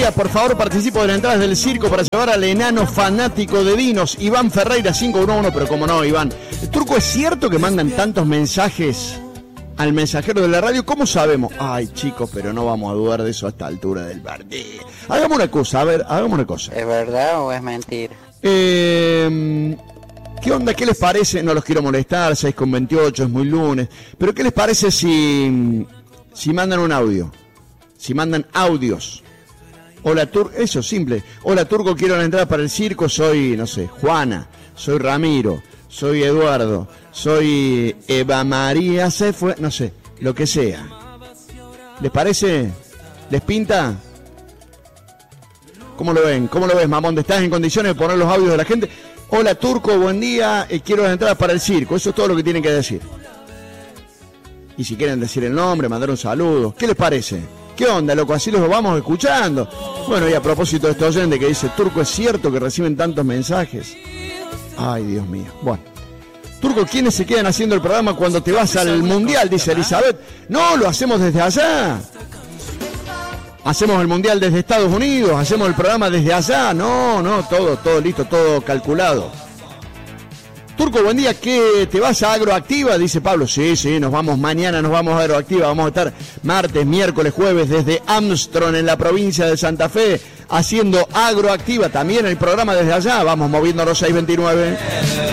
día, por favor participo de las entradas del circo para llevar al enano fanático de dinos, Iván Ferreira 511, pero como no, Iván. Turco, ¿es cierto que mandan tantos mensajes al mensajero de la radio? ¿Cómo sabemos? Ay, chicos, pero no vamos a dudar de eso a esta altura del partido. Hagamos una cosa, hagamos una cosa. ¿Es verdad o es mentira? ¿Qué onda? ¿Qué les parece? No los quiero molestar, 6:28, es muy lunes. Pero ¿qué les parece si mandan un audio? Si mandan audios. Hola, eso, simple. Hola, Turco, quiero la entrada para el circo. Soy, no sé, Juana. Soy Ramiro. Soy Eduardo. Soy Eva María. Se fue, no sé, lo que sea. ¿Les parece? ¿Les pinta? ¿Cómo lo ven? ¿Cómo lo ves, mamón? ¿Estás en condiciones de poner los audios de la gente? Hola, Turco, buen día. Quiero las entradas para el circo. Eso es todo lo que tienen que decir. Y si quieren decir el nombre, mandar un saludo. ¿Qué les parece? ¿Qué onda, loco? Así los vamos escuchando. Bueno, y a propósito de este oyente que dice, Turco, ¿es cierto que reciben tantos mensajes? Ay, Dios mío. Bueno. Turco, ¿quiénes se quedan haciendo el programa cuando te vas al Mundial? Dice Elizabeth. No, lo hacemos desde allá. Hacemos el Mundial desde Estados Unidos, hacemos el programa desde allá. No, todo listo, todo calculado. Turco, buen día, ¿qué te vas a Agroactiva? Dice Pablo. Sí, nos vamos, mañana nos vamos a Agroactiva, vamos a estar martes, miércoles, jueves desde Armstrong en la provincia de Santa Fe, haciendo Agroactiva, también el programa desde allá, vamos moviéndonos 629.